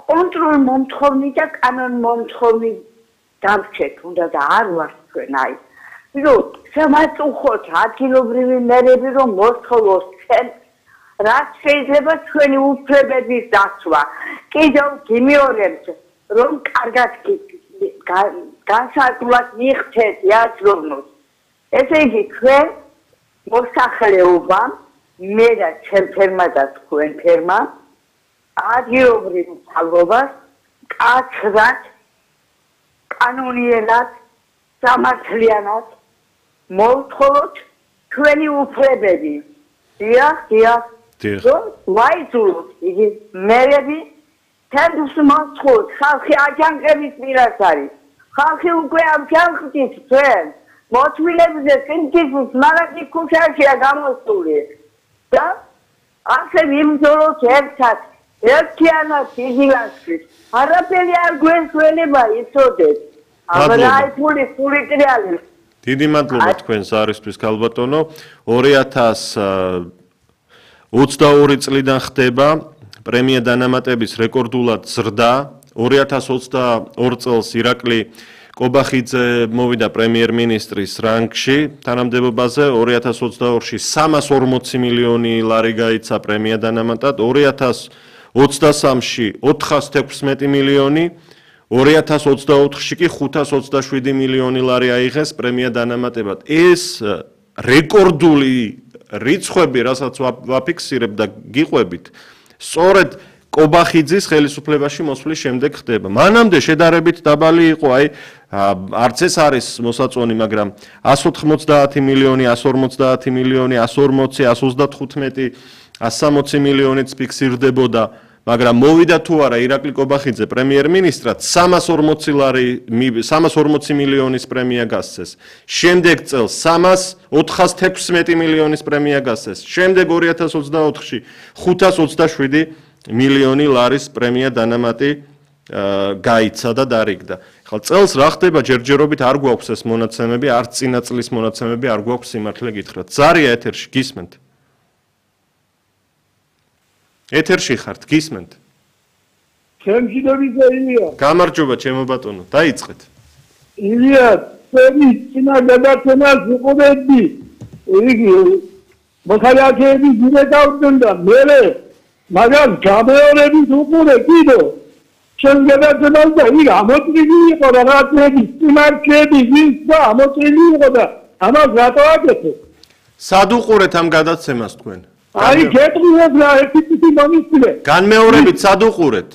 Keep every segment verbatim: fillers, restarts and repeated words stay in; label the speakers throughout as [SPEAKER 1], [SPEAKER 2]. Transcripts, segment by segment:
[SPEAKER 1] კონტროლ მომთხოვნი და კანონ მომთხოვნი დამრჩეთ უნდა და არ ვარ თქვენ აი რომ შემაწუხოთ ადგილობრივი მერები რომ მოსთხოვოს ჩვენ რაც შეიძლება ჩვენი უფლებების დაცვა კიდევ გიმეორებთ რომ კარგად განსაკუთრებით მიხდეთ იაზროვნოთ ესე იგი ჩვენ მოსახლეობა მე და ჩემ ფერმა და თქვენ ფერმა ადგილობრივ მთავრობას კაცრად კანონიერად სამართლიანად მოვთხოვოთ ჩვენი უფლებები დიახ დიახ რომ ვაიძულოთ იგი მერები თემს მოსთხოვოთ ხალხი აჯანყების პირას არის ხალხი უკვე აჯანყდის ჩვენ მოთმინებზე კინკის მარაკი ქუჩაშია გამოსული და ასე ვიმძოლოთ ერთად ერთიანად იგილანში არაფერი არ გვესველება იცოდეთ აბა ფული ფული ტრიალი
[SPEAKER 2] დიდი მადლობა თქვენს არისთვის ქალბატონო ორი ათას ოცდაორი წლიდან ხდება პრემია დანამატების რეკორდულად ზრდა ორი ათას ოცდაორ წელს ირაკლი კობახიძე მოვიდა პრემიერ-მინისტრის რანგში თანამდებობაზე ორი ათას ოცდაორში სამას ორმოცი მილიონი ლარი გაიცა პრემია დანამატად ორი ათას ოცდასამში ოთხას თექვსმეტი მილიონი ორი ათას ოცდაოთხში კი ხუთას ოცდაშვიდი მილიონი ლარი აიღეს პრემია დანამატებად ეს რეკორდული რიცხვები რასაც ვაფიქსირებ და გიყვებით სწორედ კობახიძის ხელისუფლებაში მოსვლის შემდეგ ხდება მანამდე შედარებით დაბალი იყო აი არც ეს არის მოსაწონი მაგრამ εκατს ოთხმოცდაათი მილიონი εκατს ორმოცდაათი მილიონი εκατს ორმოცი εκατს ოცდათხუთმეტი εκατს სამოცი მილიონიც ფიქსირდებოდა მაგრამ მოვიდა თუ არა ირაკლი კობახიძე პრემიერ-მინისტრად სამას ორმოცი ლარი სამას ორმოცი მილიონის პრემია გასცეს შემდეგ წელს სამას ოთხას თექვსმეტი მილიონის პრემია გასცეს შემდეგ ორი ათას ოცდაოთხში ხუთას ოცდაშვიდი მილიონი ლარის პრემია დანამატი გაიცა და დარიგდა ხალ წელს რა ხდება ჯერჯერობით არ გვაქვს ეს მონაცემები არც წინა წლის მონაცემები არ გვაქვს სიმართლე გითხრათ ზარია ეთერში გისმენთ ეთერში ხართ გისმენთ
[SPEAKER 3] ჩემში დავიდა ილია
[SPEAKER 2] გამარჯობა ჩემო ბატონო დაიწყეთ
[SPEAKER 3] ილია წელი წინა გადაცემას უყურებდი იგი მოხალათეები ძირედავდნენ და მერე მაგრამ გამეორებით უყურე კიდო ჩემ გადაცემას და იგი ამოწრილი იყო და რაღაცები სიმართლეები ვის და ამოწრილი იყო და ამას რატო აკეთე
[SPEAKER 2] სად უყურეთ ამ გადაცემას თქვენ
[SPEAKER 3] აი გეტყვიოთ რა ერთი წუთი მომისვლე
[SPEAKER 2] განმეორებით სად უყურეთ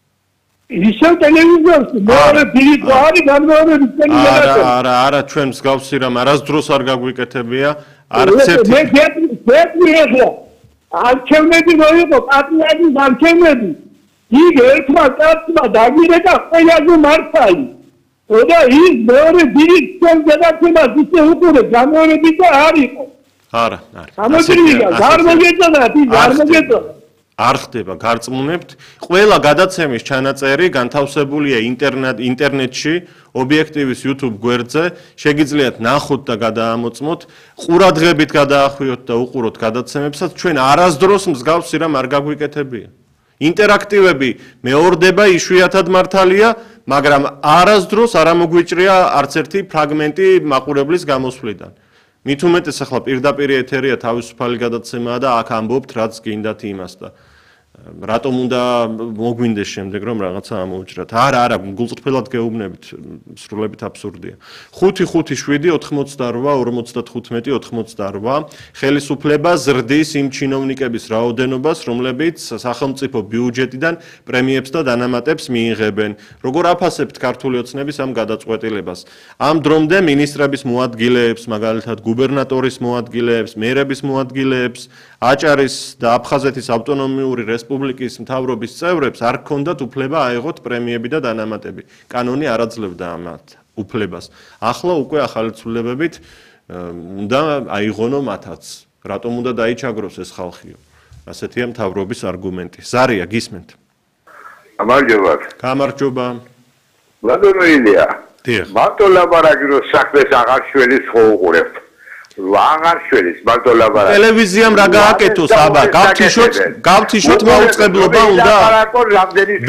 [SPEAKER 3] ისევ ტელევიზორში მეორე ფილიპ არის განმეორებით
[SPEAKER 2] არა არა არა ჩვენ მსგავსი რამ არასდროს არ გაგვიკეთებია არც ერთი
[SPEAKER 3] მე გეტყვი ახლა არჩევნები მოიყო პატრიოტის არჩევნები იქ ერთმა კაცმა დაგირეკა ყველაზე მართალი და ის მეორე ფილიპ ჩვენ გადაცემას ისე უყურე განმეორებით და არ იყო
[SPEAKER 2] არა, არა.
[SPEAKER 3] ამოწრილია, არ მოგეწონა, არ მოგეწონა.
[SPEAKER 2] არ ხდება, გარწმუნებთ. ყველა გადაცემის ჩანაწერი განთავსებულია ინტერნეტ ინტერნეტში, ობიექტივის YouTube გვერდზე, შეგიძლიათ ნახოთ და გადაამოწმოთ, ყურადღებით გადაახვიოთ და უყუროთ გადაცემებსაც, ჩვენ არასდროს მსგავსი რამ არ გაგვიკეთებია. ინტერაქტივები მეორდება, იშვიათად მართალია, მაგრამ არასდროს არ ამოგვიჭრია არც ერთი ფრაგმენტი მაყურებლის გამოსვლიდან. მით უმეტეს ახლა პირდაპირ ეთერია თავისუფალი გადაცემაა და აქ ამბობთ რაც გინდათ იმას და რატომ უნდა მოგვინდეს შემდეგ რომ რაღაცა ამოვჭრათ არა არა გულწრფელად გეუბნებით სრულებით აბსურდია ხუთი ხუთი შვიდი ოთხმოცდარვა ორმოცდათხუთმეტი ოთხმოცდარვა ხელისუფლება ზრდის იმ ჩინოვნიკების რაოდენობას რომლებიც სახელმწიფო ბიუჯეტიდან პრემიებს და დანამატებს მიიღებენ როგორ აფასებთ ქართული ოცნების ამ გადაწყვეტილებას ამ დრომდე მინისტრების მოადგილეებს მაგალითად გუბერნატორის მოადგილეებს მერების მოადგილეებს აჭარის და აფხაზეთის ავტონომიური რესპუბლიკის მთავრობის წევრებს არ ჰქონდათ უფლება აეღოთ პრემიები და დანამატები. კანონი არ აძლევდა ამათ უფლებას. ახლა უკვე ახალი ცვლილებებით უნდა აიღონო მათაც. რატომ უნდა დაიჩაგროს ეს ხალხიო? ასეთია მთავრობის არგუმენტი. ზარია გისმენთ.
[SPEAKER 4] გამარჯობა.
[SPEAKER 2] გამარჯობა.
[SPEAKER 4] ბატონო ილია.
[SPEAKER 2] დიახ.
[SPEAKER 4] მარტო ლაბარაკი რო საქმეს აღარ შველის ხო უყურებთ. აღარ შველის მარტო ლაბარაკი.
[SPEAKER 2] ტელევიზიამ რა გააკეთოს აბა? გავთიშოთ, გავთიშოთ მაუწყებლობა უნდა.